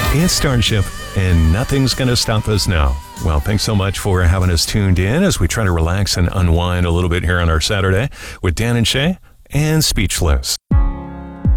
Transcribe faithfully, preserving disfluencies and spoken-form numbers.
It's Starship, and nothing's going to stop us now. Well, thanks so much for having us tuned in as we try to relax and unwind a little bit here on our Saturday with Dan and Shay and Speechless.